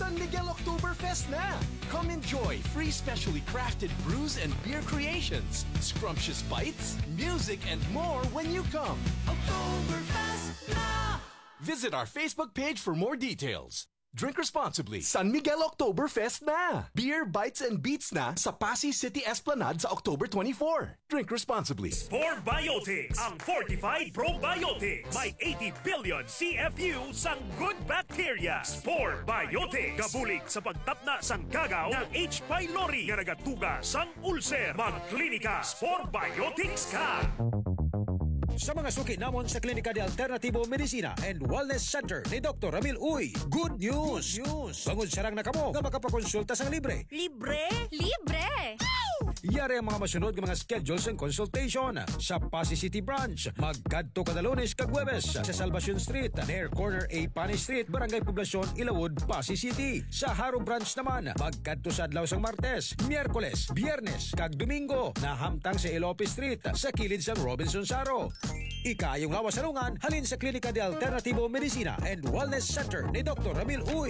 San Miguel Oktoberfest na! Come enjoy free specially crafted brews and beer creations, scrumptious bites, music, and more when you come. Oktoberfest na! Visit our Facebook page for more details. Drink responsibly. San Miguel Oktoberfest na! Beer, bites, and beats na sa Pasay City Esplanade sa October 24. Drink responsibly. Spore Biotics, ang Fortified Probiotics. May 80 billion CFU sang good bacteria. Spore Biotics. Gabulig sa pagtapna sang kagaw ng H. pylori nga nagatuga sang ulcer. Magklinika Spore Biotics ka! Sa mga suki namon sa Klinika de Alternativo Medicina and Wellness Center ni Dr. Ramil Uy, good news! Bangod sarang na kamo nga makapakonsulta sang libre. Libre? Libre! Yari ang mga masunod ng mga schedules and consultation sa Pasay City Branch. Magkadto kada Lunes kag Huwebes sa Salvacion Street, near corner A Pani Street, Barangay Poblacion, Ilawod, Pasay City. Sa Haro Branch naman, magkadto sa adlaw sang Martes, Miyerkules, Biyernes kag Domingo na hamtang sa Ilope Street sa kilid sang Robinson Saro. Ikayong lawas salungan halin sa Klinika de Alternativo Medicina and Wellness Center ni Dr. Ramil Uy.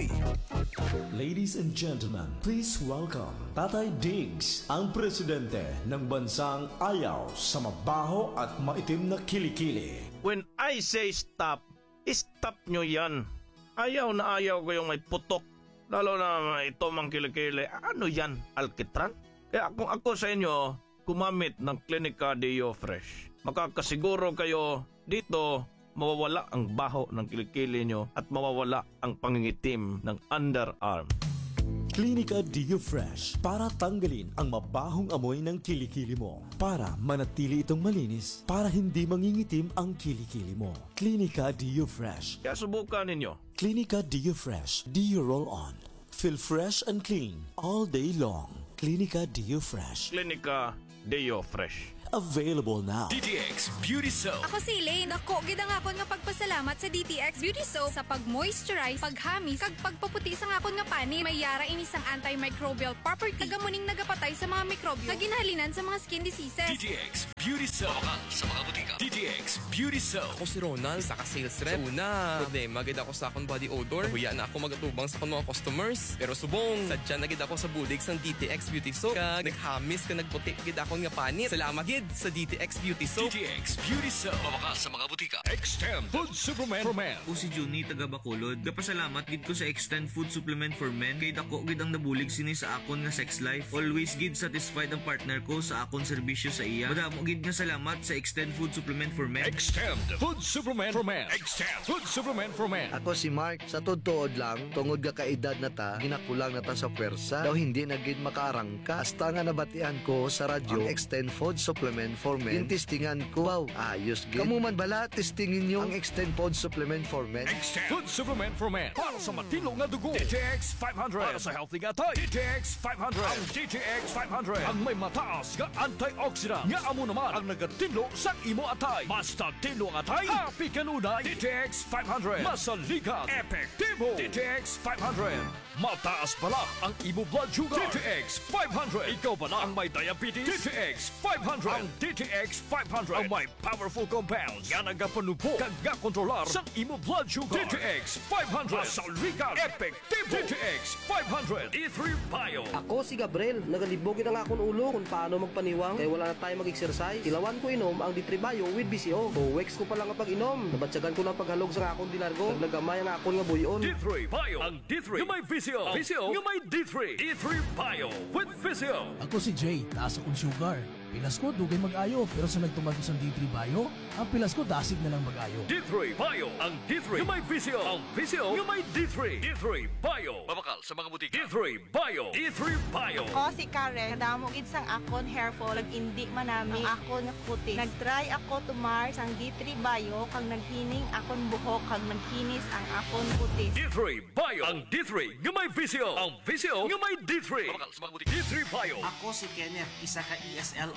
Ladies and gentlemen, please welcome Tatay Diggs, ang presidente ng bansang ayaw sa mabaho at maitim na kilikili. When I say stop, stop nyo yan. Ayaw na ayaw ko yung may putok, lalo na ito mang kilikili. Ano yan, alkitran? Kaya kung ako sa inyo, gumamit ng Klinika Deo Fresh. Makakasiguro kayo dito mawawala ang baho ng kilikili nyo at mawawala ang pangingitim ng underarm. Klinika Deo Fresh para tanggalin ang mabahong amoy ng kilikili mo, para manatili itong malinis, para hindi mangingitim ang kilikili mo. Klinika Deo Fresh. Kaya subukan ninyo. Klinika Deo Fresh Deo Roll-On. Feel fresh and clean all day long. Klinika Deo Fresh. Klinika Deo Fresh. Available now. DTX Beauty Soap. Ako si Elaine. Dako, gida nga akon nga pagpasalamat sa DTX Beauty Soap sa pag-moisturize, paghamis, kag pagpaputi sa nga akon nga pani. May yara ini sang antimicrobial property. Tagamuning nagapatay sa mga mikrobyo na ginhalinan sa mga skin diseases. DTX Beauty Soap. Mabakal sa mga butika. DTX Beauty Soap. Ako si Ronald, saka sales rep. Una, problema gid ako sa akong body odor. Huya na ako magatubang sa akong mga customers. Pero subong, sadya na gid ako sa bulig sang DTX Beauty Soap. Kag naghamis ka nagputi gid akong nga pani. Salamat gid sa DTX Beauty Soap. DTX Beauty Soap. Mabakal sa mga butika. Extend Food Supplement for Men. Ako si Juni, taga Bacolod. Kapasalamat gid ko sa Extend Food Supplement for Men. Kay dako gid ang nabulig sini sa akon nga sex life. Always gid satisfied ang partner ko sa akon serbisyo sa iya. Madamo gid nga salamat sa Extend Food Supplement for Men. Extend Food Supplement for Men. Extend Food Supplement for Men. Ako si Mark, sa todtood lang, tungod ka kaedad na ta, ginakulang na ta sa pwersa, daw hindi na gid makaarangka. Hasta nga nabatian ko sa radyo, ang Extend Food Supplement for Men. Tintistingan ko, wow, ayos gid. Kamu man bala, testingin nyo ang Extend Food Supplement for Men. Extend Food Supplement for Men. Para sa matino nga dugo. DTX 500. Para sa healthy nga tay. DTX 500. Ang DTX 500. Ang may mataas nga antioxidant. Nga amo naman ang nagatinlo sa imo atay. Basta tinlo ang atay, happy kanunay. DTX 500. Masaligan. Epektibo. DTX 500. Mataas pala ang imo blood sugar. DTX 500. Ikaw pala ang may diabetes. DTX 500. Ang DTX 500 ang may powerful compounds nga nagapanubo kag kontrolar sa imo blood sugar. DTX 500. Masaligan. Epektibo. DTX 500. E3 Bio. Ako si Gabriel. Nagalibogin ang akong ulo kung paano magpaniwang kaya wala na tayo mag-exercise. Ilawan ko inom ang D3 Bio with BCO. Weeks ko pa lang ang pag-inom. Nabatsagan ko ng paghalog sa akong dilargo. Naglagamay ang akong nga buyon. D3 Bio. Ang D3 nga may VCO. VCO nga may D3. D3 Bio with VCO. Ako si Jay, taas akong sugar. Pilas ko, dugay mag-ayo. Pero sa nagtumag sa D3 Bio, ang pilas ko dasig na lang mag-ayo. D3 Bio. Ang D3 nga may VCO. Ang VCO nga may D3. D3 Bio. Mabakal sa mga butika. D3 Bio. D3 Bio. Ako si Karen. Kadamo gid sang akon hair fall. Nag-indi manami ang akon nga kutis. Nag-try ako tumar sang D3 Bio. Kag naghining akon buhok. Kag nagkinis ang akon kutis. D3 Bio. Ang D3 nga may VCO. Ang VCO nga may D3. Mabakal sa mga butika. D3 Bio. Ako si Kenneth, isa ka ESL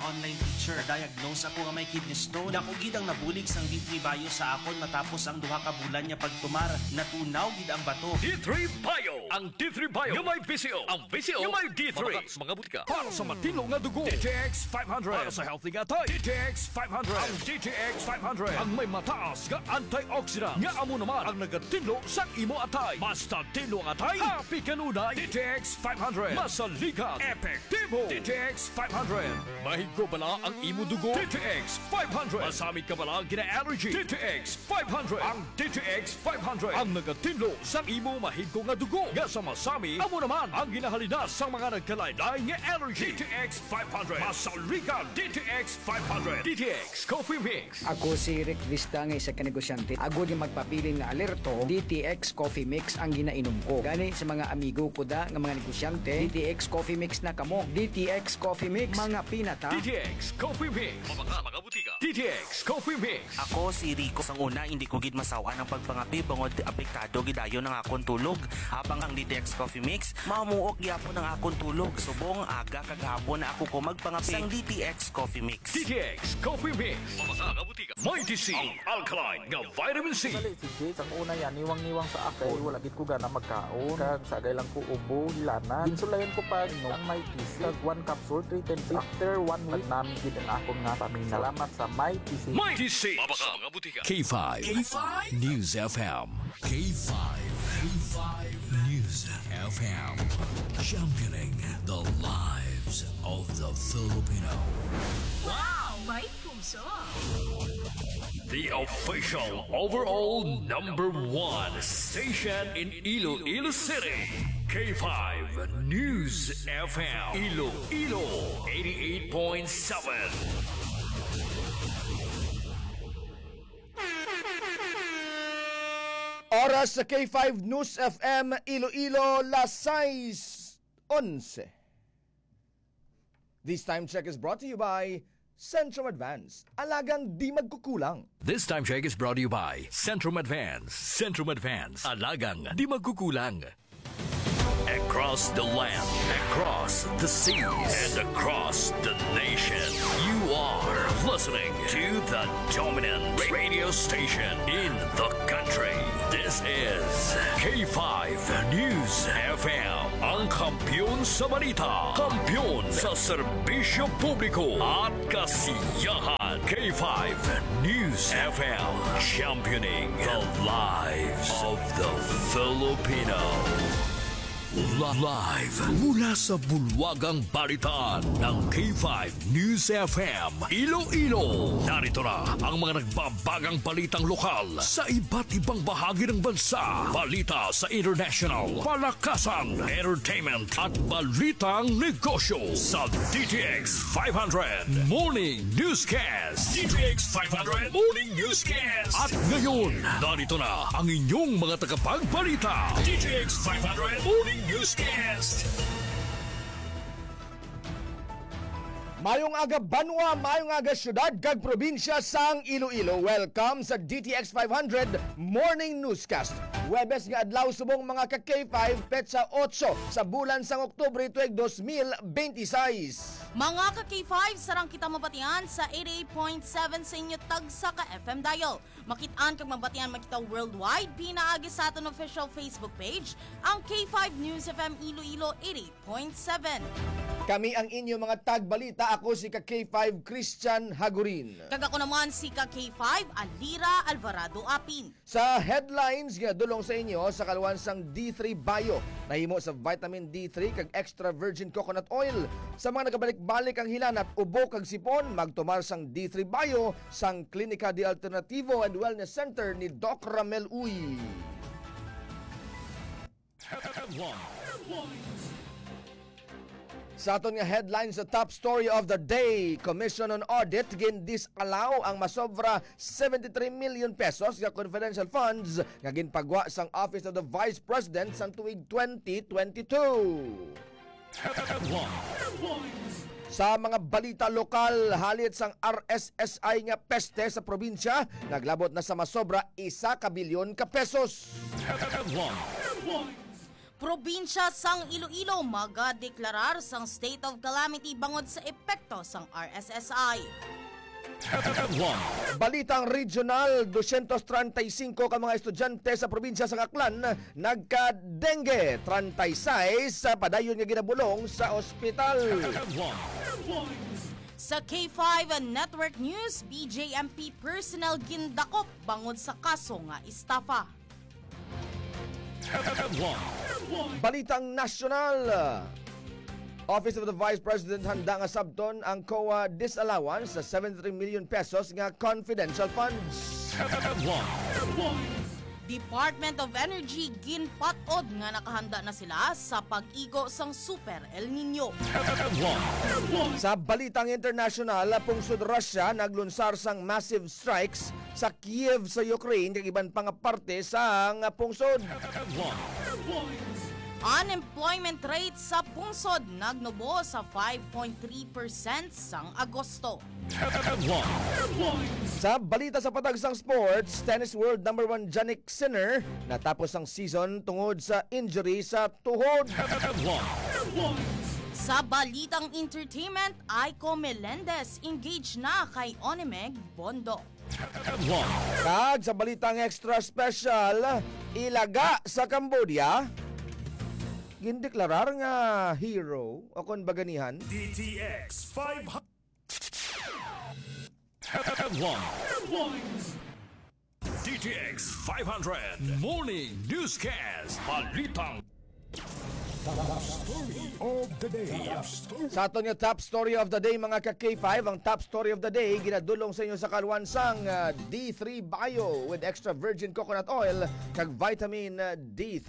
online teacher. Diagnose ako nga may kidney stone. Dako gid ang nabulig sang D3 Bio sa akon matapos ang duha ka bulan niya pagtumar. Natunaw gid ang bato. D3 Bio. Ang D3 Bio yung may VCO. Ang VCO yung may D3. Mamatas mga butika. Para sa matino nga dugo. DTX 500. Para sa healthy nga tayo. DTX 500. Ang DTX 500. Ang may mataas nga antioxidant. Nga amo naman ang nagatinlo sa imo atay. Basta tinlo ang atay. Happy kanunay. DTX 500. Masalikat. Epektibo. DTX 500. Mahigko bala ang imo dugo. DTX 500. Masamit ka bala gina-allergy. DTX 500. Ang DTX 500. Ang nagatinlo sa imo mahigko nga dugo. Nga sa masami, amo naman ang ginahalina sa mga nagkalaylay nga allergy. DTX 500. Masalikat. DTX 500. DTX Coffee Mix. Ako si Rick Vista nga isa ka negosyante. Ako yung magpapiling na alerto, DTX Coffee Mix ang ginainom ko. Gani sa mga amigo ko da nga mga negosyante, DTX Coffee Mix na kamo. DTX Coffee Mix, mga pinata. DTX Coffee Mix. Mga butika. DTX Coffee Mix. Ako si Rico. Sang una, hindi ko gid masawa ng pagpangapi bangod apektado gidayon ng akong tulog. Habang ang DTX Coffee Mix, mamuok gyapon ang akong tulog. Subong aga kagahapon na ako ko magpangapi sang DTX Coffee Mix. DTX Coffee Mix. Mga butika. Mighty C. Ang alkaline nga vitamin C. Dali si Jay, sang una yan, niwang-niwang sa akin. Wala gid ko gana magkaon. Kag sagay lang ko ubo, hilanan. Ginsulayan ko pa no, ang may PC. Kag 1 capsule, 310. After 1 week, namin gid ang akong nga pamilya. Salamat sa My PC. Mighty C. Mga butika. K5. News FM. K5. News FM. Championing the lives of the Filipino. Wow! May puso! The official overall #1 station in Iloilo City. K5 News FM. Iloilo 88.7. Oras sa K5 News FM Iloilo, las 6:11. This time check is brought to you by Centrum Advance. Alagang di magkukulang. This time check is brought to you by Centrum Advance. Centrum Advance. Alagang di magkukulang. Across the land, across the seas, and across the nation, you are listening to the dominant radio station in the country. This is K5 News FM. Ang kampiyon sa balita, kampiyon sa serbisyo publiko at kasiyahan. K5 News FM, championing the lives of the Filipino. Live mula sa bulwagang balitaan ng K5 News FM Iloilo. Narito na ang mga nagbabagang balitang lokal sa iba't ibang bahagi ng bansa. Balita sa international, palakasan, entertainment at balitang negosyo sa DTX 500 Morning Newscast. DTX 500 Morning Newscast. At ngayon, narito na ang inyong mga tagapagbalita. DTX 500 Morning Newscast. Mayong aga Banwa, mayong aga syudad kag probinsya sang Iloilo. Welcome sa DTX 500 Morning Newscast. Webes nga adlaw subong mga ka K5 petsa 8 sa bulan sang Oktubre tuig 2026. Mga ka K5, sarang kita mabatian sa 88.7 sa inyo tagsa ka FM dial. Makitaan kag mabatian makita worldwide, pinaagi sa aton official Facebook page, ang K5 News FM Iloilo 88.7. Kami ang inyo mga tagbalita. Ako si ka K5 Christian Hagurin. Kag ako naman si ka K5 Alira Alvarado Apin. Sa headlines nga dulong sa inyo sa kaluwansang D3 Bio, nahimo sa vitamin D3 kag extra virgin coconut oil. Sa mga nagabalik-balik ang hilanat, ubo kag sipon, magtumar sang D3 Bio sang Klinika de Alternativo and Wellness Center ni Doc Ramel Uy. Sa aton nga headlines sa top story of the day, Commission on Audit gin-disallow ang masobra 73 million pesos nga confidential funds nga ginpagwa sang Office of the Vice President sang tuig 2022. Sa mga balita lokal, halit sang RSSI nga peste sa probinsya, naglabot na sa masobra 1 bilyon ka pesos. Probinsya sang Iloilo magadeklarar sang state of calamity bangod sa epekto sang RSSI. Balitang regional, 235 ka mga estudyante sa probinsya sa Aklan nagka-dengue, 36 sa padayon nga ginabulong sa ospital. Sa K5 Network News, BJMP personnel gindakop bangod sa kaso nga estafa. Balitang nasyonal, Office of the Vice President handa nga sabton ang COA disallowance sa 73 million pesos nga confidential funds. Department of Energy ginpatod nga nakahanda na sila sa pag-igo sang Super El Nino. Sa balitang international, pungsod Russia naglunsar sang massive strikes sa Kiev sa Ukraine kag iban pang parte sang pungsod. Unemployment rate sa pungsod nagnubo sa 5.3% sang Agosto. Sa balita sa patagsang sports, tennis world number 1 Jannik Sinner natapos ang season tungod sa injury sa tuhod. Sa balitang entertainment, Aiko Melendez engaged na kay Onemeg Bondo. Kag sa balitang extra special, ilaga sa Cambodia gindeklarar nga hero o kon baganihan. DTX 500. DTX 500 Morning Newscast. Balitang Top story of the day. Sa aton nga top story of the day mga ka-K5, ang top story of the day ginadulong sa inyo sa kalwansang D3 Bio with extra virgin coconut oil kag vitamin D3.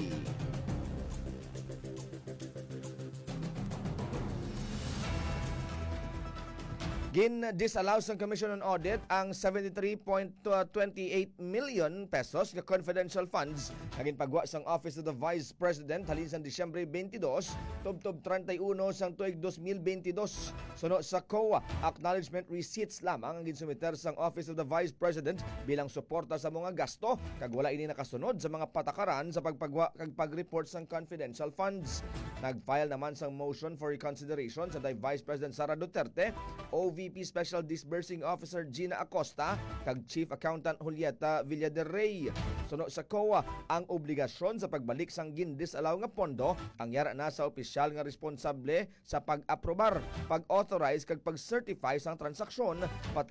Gin-disallow sa Commission on Audit ang 73.28 million pesos nga confidential funds na ginpagwa sang Office of the Vice President halin sa Disyembre 22, tubtob 31 sang tuig 2022. Suno sa COA, acknowledgement receipts lamang ang ginsumiter sang Office of the Vice President bilang suporta sa mga gasto kag wala ini nakasunod sa mga patakaran sa pagpagwa kag pag-report sang confidential funds. Nag-file naman sang motion for reconsideration sa Vice President Sara Duterte, OVP Special Disbursing Officer Gina Acosta kag Chief Accountant Julieta Villaderrey. Suno sa COA, ang obligasyon sa pagbalik sang gin-disallow nga pondo ang yara na sa opisyal nga responsable sa pag-aprobar, pag-authorize kag pag-certify sang transaksyon pati